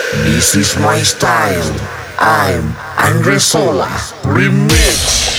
This is my style. I'm Andre Sola. Remix.